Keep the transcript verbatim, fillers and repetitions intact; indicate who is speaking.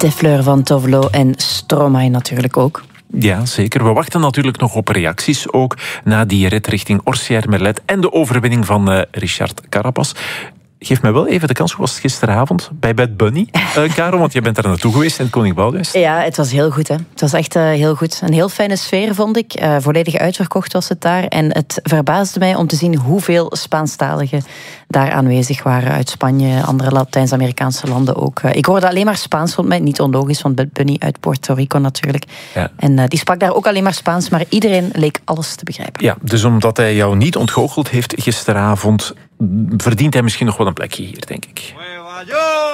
Speaker 1: De Fleur van Tovelo en Stromae natuurlijk ook.
Speaker 2: Ja, zeker. We wachten natuurlijk nog op reacties ook na die rit richting Orsières-Merlet en de overwinning van uh, Richard Carapaz. Geef mij wel even de kans, hoe was het gisteravond bij Bad Bunny, uh, Caro? Want jij bent daar naartoe geweest in het Koning Boudewijn.
Speaker 1: Ja, het was heel goed. Hè. Het was echt uh, heel goed. Een heel fijne sfeer, vond ik. Uh, volledig uitverkocht was het daar. En het verbaasde mij om te zien hoeveel Spaanstaligen daar aanwezig waren. Uit Spanje, andere Latijns-Amerikaanse landen ook. Uh, ik hoorde alleen maar Spaans, vond mij niet onlogisch, want Bad Bunny uit Puerto Rico natuurlijk. Ja. En uh, die sprak daar ook alleen maar Spaans, maar iedereen leek alles te begrijpen.
Speaker 2: Ja, dus omdat hij jou niet ontgoocheld heeft gisteravond, verdient hij misschien nog wel een plekje hier, denk ik.